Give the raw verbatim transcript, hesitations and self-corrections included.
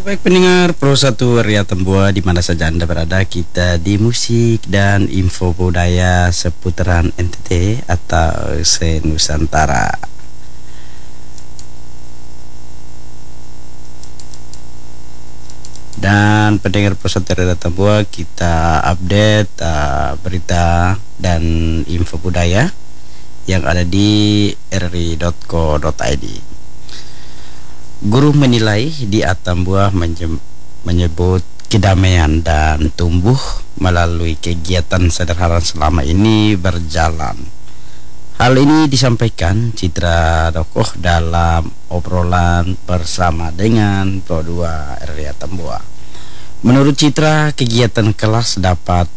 Baik pendengar Pro satu Ria Tembua di mana saja Anda berada, kita di musik dan info budaya seputaran N T T atau se-Nusantara. Dan pendengar Pro satu Ria Tembua, kita update uh, berita dan info budaya yang ada di r r i dot co dot i d. Guru menilai di Atambua menyebut kedamaian dan tumbuh melalui kegiatan sederhana selama ini berjalan. Hal ini disampaikan Citra Dokoh dalam obrolan bersama dengan Pro dua R R I Atambua. Menurut Citra, kegiatan kelas dapat